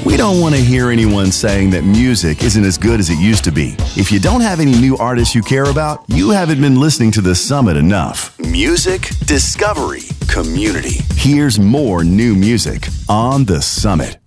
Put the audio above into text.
We don't want to hear anyone saying that music isn't as good as it used to be. If you don't have any new artists you care about, you haven't been listening to The Summit enough. Music, discovery, community. Here's more new music on The Summit.